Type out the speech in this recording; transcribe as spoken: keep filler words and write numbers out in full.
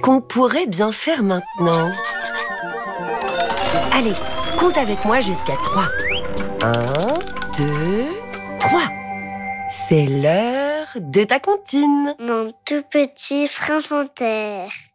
qu'on pourrait bien faire maintenant. Allez, compte avec moi jusqu'à trois. Un, deux, trois. C'est l'heure de ta comptine. Mon tout petit prince en terre.